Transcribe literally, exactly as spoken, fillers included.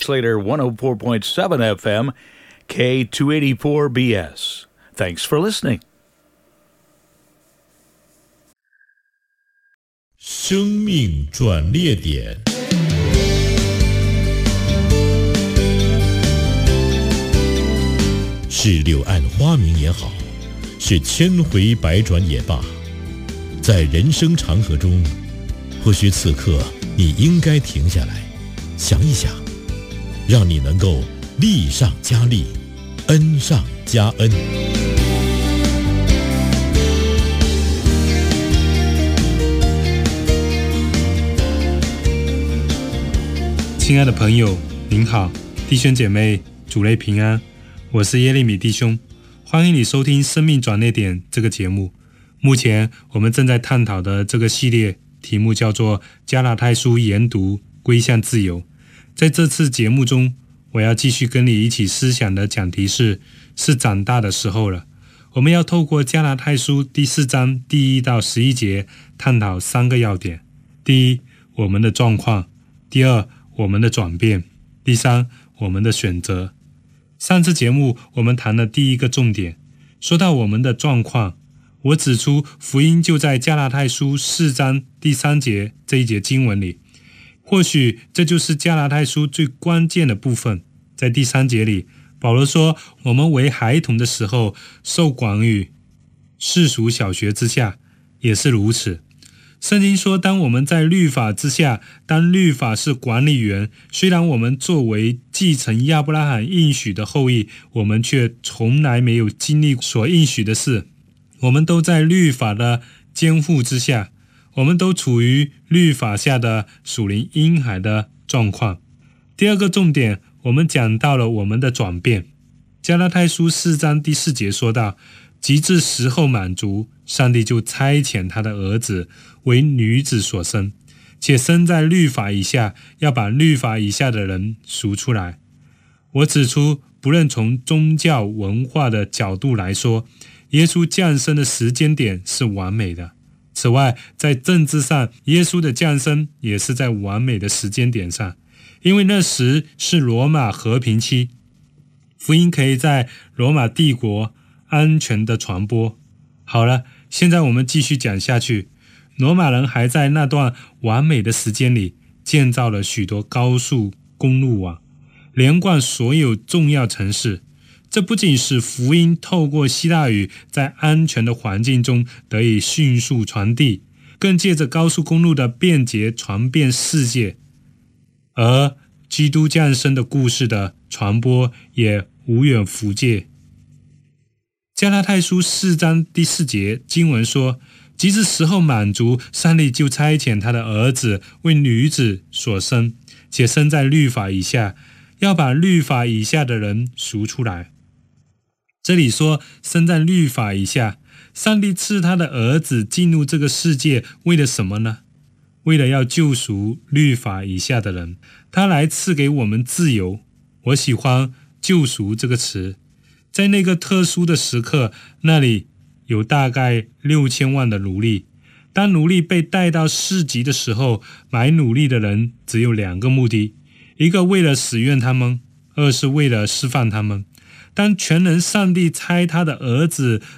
Slater one oh four point seven F M, K two eighty-four B S. Thanks for listening. 生命转捩点，是柳暗花明也好，是千回百转也罢，在人生长河中，或许此刻你应该停下来想一想，让你能够利上加利，恩上加恩。 亲爱的朋友您好，弟兄姐妹主内平安，我是耶利米弟兄，欢迎你收听生命转捩点这个节目。目前我们正在探讨的这个系列题目叫做加拉太书研读归向自由。在这次节目中，我要继续跟你一起思想的讲题是是长大的时候了。我们要透过加拉太书第四章第一到十一节探讨三个要点：第一，我们的状况；第二，我们的转变；第三，我们的选择。上次节目我们谈了第一个重点，说到我们的状况，我指出福音就在加拉太书四章第三节这一节经文里。或许这就是加拉太书最关键的部分。在第三节里，保罗说，我们为孩童的时候受管于世俗小学之下，也是如此。圣经说，当我们在律法之下，当律法是管理员，虽然我们作为继承亚伯拉罕应许的后裔，我们却从来没有经历所应许的事。我们都在律法的监护之下，我们都处于律法下的属灵婴孩的状况。第二个重点，我们讲到了我们的转变。加拉太书四章第四节说到，及至时候满足，上帝就差遣他的儿子为女子所生，且生在律法以下，要把律法以下的人赎出来。我指出，不论从宗教文化的角度来说，耶稣降生的时间点是完美的。此外，在政治上，耶稣的降生也是在完美的时间点上，因为那时是罗马和平期，福音可以在罗马帝国安全的传播。好了，现在我们继续讲下去。罗马人还在那段完美的时间里建造了许多高速公路网，连贯所有重要城市。这不仅使福音透过希腊语在安全的环境中得以迅速传递，更借着高速公路的便捷传遍世界，而基督降生的故事的传播也无远弗届。加拉太书四章第四节经文说，及至时候满足，上帝就差遣他的儿子为女子所生，且生在律法以下，要把律法以下的人赎出来。这里说生在律法以下，上帝赐他的儿子进入这个世界，为了什么呢？为了要救赎律法以下的人，他来赐给我们自由。我喜欢救赎这个词。在那个特殊的时刻，那里有大概六千万的奴隶。当奴隶被带到市集的时候，买奴隶的人只有两个目的，一个为了使用他们，二是为了释放他们。当全能上帝差他的儿子